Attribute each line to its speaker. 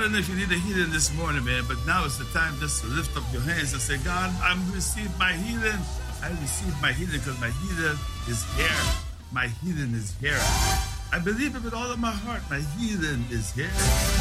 Speaker 1: don't know if you need a healing this morning, man, but now is the time just to lift up your hands and say, God, I receive my healing. I receive my healing because my healing is here. My healing is here. I believe it with all of my heart. My healing is here.